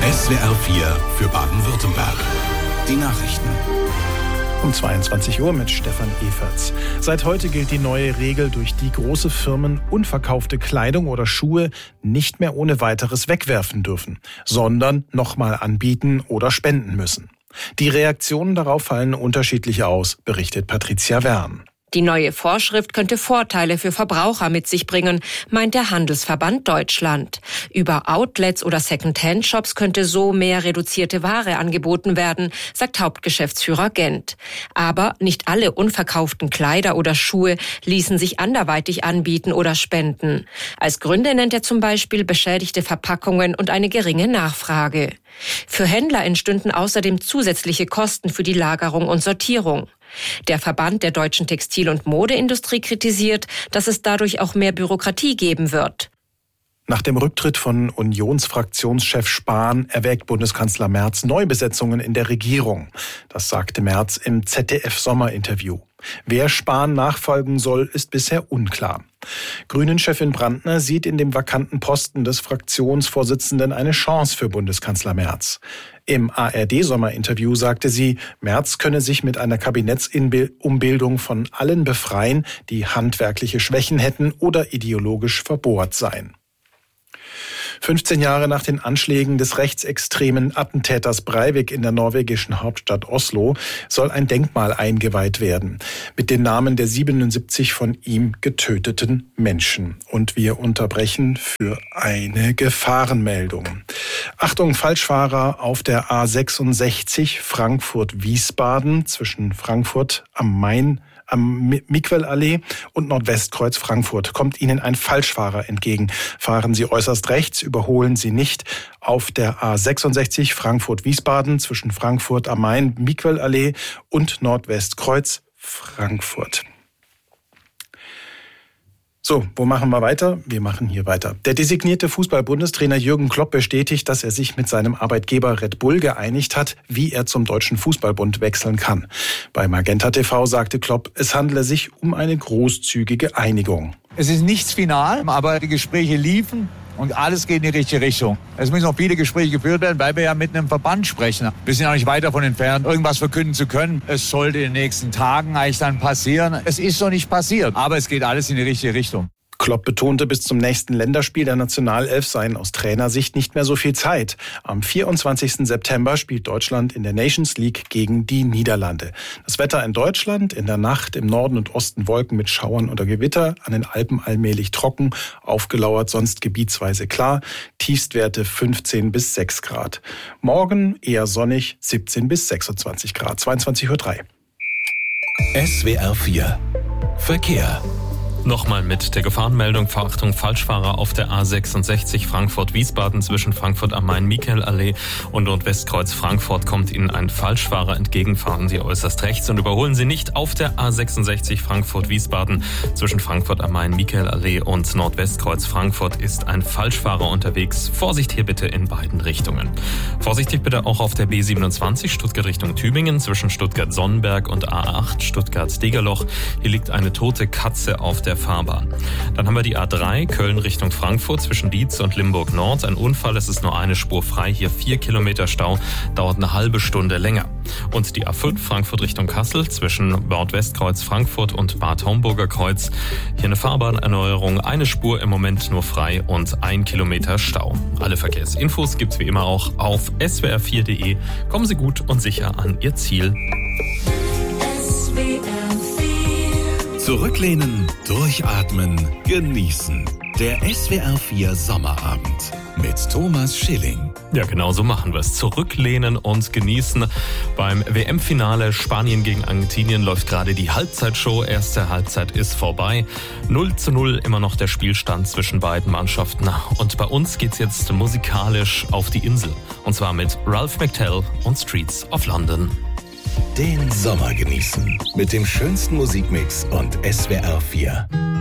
SWR 4 für Baden-Württemberg. Die Nachrichten. Um 22 Uhr mit Stefan Eferts. Seit heute gilt die neue Regel, durch die große Firmen unverkaufte Kleidung oder Schuhe nicht mehr ohne weiteres wegwerfen dürfen, sondern nochmal anbieten oder spenden müssen. Die Reaktionen darauf fallen unterschiedlich aus, berichtet Patricia Wern. Die neue Vorschrift könnte Vorteile für Verbraucher mit sich bringen, meint der Handelsverband Deutschland. Über Outlets oder Second-Hand-Shops könnte so mehr reduzierte Ware angeboten werden, sagt Hauptgeschäftsführer Gent. Aber nicht alle unverkauften Kleider oder Schuhe ließen sich anderweitig anbieten oder spenden. Als Gründe nennt er zum Beispiel beschädigte Verpackungen und eine geringe Nachfrage. Für Händler entstünden außerdem zusätzliche Kosten für die Lagerung und Sortierung. Der Verband der deutschen Textil- und Modeindustrie kritisiert, dass es dadurch auch mehr Bürokratie geben wird. Nach dem Rücktritt von Unionsfraktionschef Spahn erwägt Bundeskanzler Merz Neubesetzungen in der Regierung. Das sagte Merz im ZDF-Sommerinterview. Wer Spahn nachfolgen soll, ist bisher unklar. Grünen-Chefin Brandner sieht in dem vakanten Posten des Fraktionsvorsitzenden eine Chance für Bundeskanzler Merz. Im ARD-Sommerinterview sagte sie, Merz könne sich mit einer Kabinettsumbildung von allen befreien, die handwerkliche Schwächen hätten oder ideologisch verbohrt seien. 15 Jahre nach den Anschlägen des rechtsextremen Attentäters Breivik in der norwegischen Hauptstadt Oslo soll ein Denkmal eingeweiht werden mit den Namen der 77 von ihm getöteten Menschen. Und wir unterbrechen für eine Gefahrenmeldung. Achtung, Falschfahrer auf der A66 Frankfurt-Wiesbaden zwischen Frankfurt am Main am Miquel-Allee und Nordwestkreuz Frankfurt kommt Ihnen ein Falschfahrer entgegen. Fahren Sie äußerst rechts, überholen Sie nicht auf der A66 Frankfurt-Wiesbaden zwischen Frankfurt am Main, Miquel-Allee und Nordwestkreuz Frankfurt. So, wo machen wir weiter? Wir machen hier weiter. Der designierte Fußball-Bundestrainer Jürgen Klopp bestätigt, dass er sich mit seinem Arbeitgeber Red Bull geeinigt hat, wie er zum Deutschen Fußballbund wechseln kann. Bei Magenta TV sagte Klopp, es handle sich um eine großzügige Einigung. Es ist nichts final, aber die Gespräche liefen. Und alles geht in die richtige Richtung. Es müssen noch viele Gespräche geführt werden, weil wir ja mit einem Verband sprechen. Wir sind auch nicht weit davon entfernt, irgendwas verkünden zu können. Es sollte in den nächsten Tagen eigentlich dann passieren. Es ist noch nicht passiert, aber es geht alles in die richtige Richtung. Klopp betonte, bis zum nächsten Länderspiel der Nationalelf seien aus Trainersicht nicht mehr so viel Zeit. Am 24. September spielt Deutschland in der Nations League gegen die Niederlande. Das Wetter in Deutschland, in der Nacht im Norden und Osten Wolken mit Schauern oder Gewitter, an den Alpen allmählich trocken, aufgelauert, sonst gebietsweise klar, Tiefstwerte 15 bis 6 Grad. Morgen eher sonnig, 17 bis 26 Grad, 22:03 Uhr. SWR 4 Verkehr. Nochmal mit der Gefahrenmeldung. Verachtung Falschfahrer auf der A66 Frankfurt-Wiesbaden zwischen Frankfurt am Main, Miquel-Allee und Nordwestkreuz Frankfurt kommt Ihnen ein Falschfahrer entgegen. Fahren Sie äußerst rechts und überholen Sie nicht auf der A66 Frankfurt-Wiesbaden zwischen Frankfurt am Main, Miquel-Allee und Nordwestkreuz Frankfurt ist ein Falschfahrer unterwegs. Vorsicht hier bitte in beiden Richtungen. Vorsichtig bitte auch auf der B27 Stuttgart Richtung Tübingen zwischen Stuttgart-Sonnenberg und A8 Stuttgart-Degerloch. Hier liegt eine tote Katze auf der Fahrbahn. Dann haben wir die A3 Köln Richtung Frankfurt zwischen Dietz und Limburg Nord. Ein Unfall, es ist nur eine Spur frei. Hier 4 Kilometer Stau, dauert eine halbe Stunde länger. Und die A5 Frankfurt Richtung Kassel zwischen Nordwestkreuz Frankfurt und Bad Homburger Kreuz. Hier eine Fahrbahnerneuerung, eine Spur im Moment nur frei und 1 Kilometer Stau. Alle Verkehrsinfos gibt's wie immer auch auf swr4.de. Kommen Sie gut und sicher an Ihr Ziel. Zurücklehnen, durchatmen, genießen. Der SWR 4 Sommerabend mit Thomas Schilling. Ja, genau so machen wir es. Zurücklehnen und genießen. Beim WM-Finale Spanien gegen Argentinien läuft gerade die Halbzeitshow. Erste Halbzeit ist vorbei. 0:0 immer noch der Spielstand zwischen beiden Mannschaften. Und bei uns geht's jetzt musikalisch auf die Insel. Und zwar mit Ralph McTell und Streets of London. Den Sommer genießen mit dem schönsten Musikmix und SWR 4.